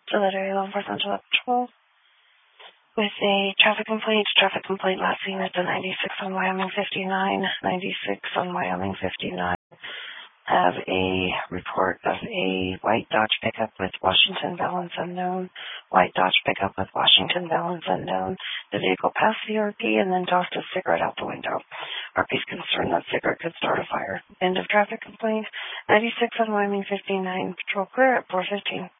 Delivery law enforcement to patrol with a traffic complaint last seen at the 96 on Wyoming 59, 96 on Wyoming 59. Have a report of a white Dodge pickup with Washington balance unknown. White Dodge pickup with Washington balance unknown. The vehicle passed the RP and then tossed a cigarette out the window. RP's concerned that cigarette could start a fire. End of traffic complaint. 96 on Wyoming 59. Patrol clear at 4:15.